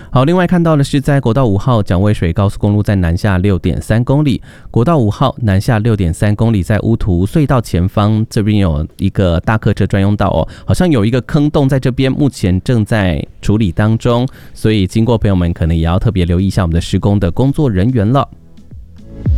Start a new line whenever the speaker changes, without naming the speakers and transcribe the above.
好，另外看到的是在国道5号蒋渭水高速公路在南下 6.3 公里，国道5号南下 6.3 公里，在乌涂隧道前方这边有一个大客车专用道哦，好像有一个坑洞在这边，目前正在处理当中，所以经过朋友们可能也要特别留意一下我们的施工的工作人员了。